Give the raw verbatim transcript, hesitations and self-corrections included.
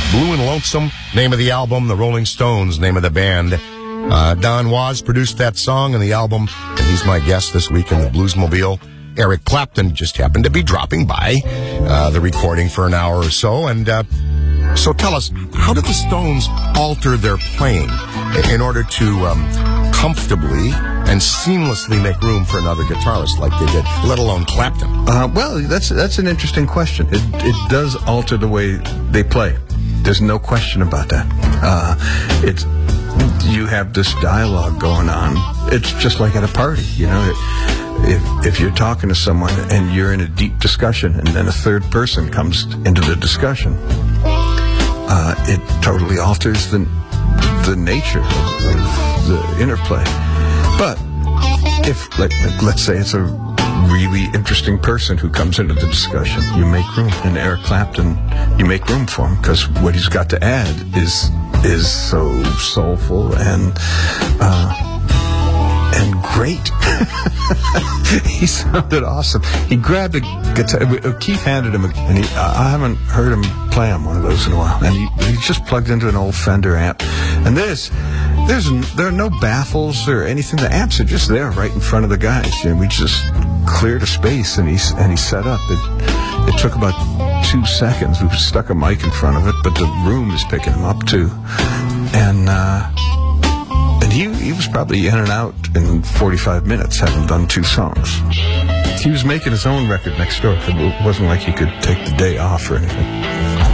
Blue and Lonesome, name of the album. The Rolling Stones, name of the band. Uh, Don Was produced that song and the album, and he's my guest this week in the Bluesmobile. Eric Clapton just happened to be dropping by uh, the recording for an hour or so. And uh, so tell us, how did the Stones alter their playing in order to um, comfortably and seamlessly make room for another guitarist like they did, let alone Clapton? Uh, well, that's that's an interesting question. It, it does alter the way they play. There's no question about that. Uh, it's you have this dialogue going on. It's just like at a party, you know. It, If if you're talking to someone and you're in a deep discussion and then a third person comes into the discussion, uh, it totally alters the the nature of, of the interplay. But if, let, let's say it's a really interesting person who comes into the discussion, you make room. And Eric Clapton, you make room for him because what he's got to add is is so soulful and uh, and great. He sounded awesome. He grabbed a guitar. Keith handed him, a, and he, I haven't heard him play on one of those in a while. And he, he just plugged into an old Fender amp. And there's, there's, there are no baffles or anything. The amps are just there, right in front of the guys. And we just cleared a space, and he and he set up. It, it took about two seconds. We stuck a mic in front of it, but the room is picking him up too. And. Uh, And he, he was probably in and out in forty-five minutes, having done two songs. He was making his own record next door. It wasn't like he could take the day off or anything.